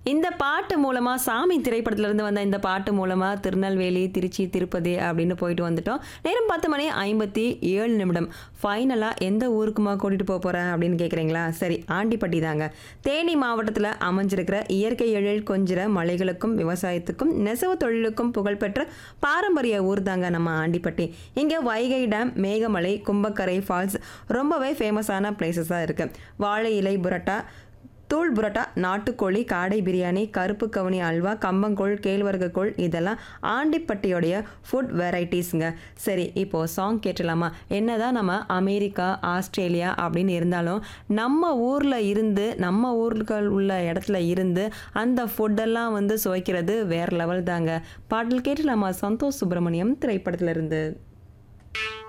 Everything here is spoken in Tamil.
இந்த பாட்டு மூலமா சாமி திரைப்படத்துல இருந்து வந்த இந்த பாட்டு மூலமா திருநெல்வேலி, திருச்சி, திருப்பதி அப்படின்னு போயிட்டு வந்துட்டோம். நேரம் 10 மணி 57 நிமிடம். ஃபைனலா எந்த ஊருக்குமா கூட்டிட்டு போறேன் அப்படின்னு கேட்குறீங்களா? சரி, ஆண்டிப்பட்டி தாங்க. தேனி மாவட்டத்துல அமைஞ்சிருக்கிற இயற்கை எழில் கொஞ்சிற மலைகளுக்கும் விவசாயத்துக்கும் நெசவு தொழிலுக்கும் புகழ்பெற்ற பாரம்பரிய ஊர் தாங்க நம்ம ஆண்டிப்பட்டி. இங்க வைகை டேம், மேகமலை, கும்பக்கரை ஃபால்ஸ் ரொம்பவே ஃபேமஸான பிளேசஸாக இருக்கு. வாழை இலை புரட்டா, தூள் புரோட்டா, நாட்டுக்கோழி, காடை பிரியாணி, கருப்பு கவுனி அல்வா, கம்பங்கூழ், கேழ்வரகு கூழ் இதெல்லாம் ஆண்டிப்பட்டியோடைய ஃபுட் வெரைட்டிஸுங்க. சரி, இப்போது சாங் கேட்டலாமா? என்னதான் நம்ம அமெரிக்கா, ஆஸ்திரேலியா அப்படின்னு இருந்தாலும் நம்ம ஊரில் இருந்து, நம்ம ஊர்கள் உள்ள இடத்துல இருந்து அந்த ஃபுட்டெல்லாம் வந்து சுவைக்கிறது வேறு லெவல் தாங்க. பாடல் கேட்டலாமா? சந்தோஷ் சுப்பிரமணியம் திரைப்படத்துல இருந்து.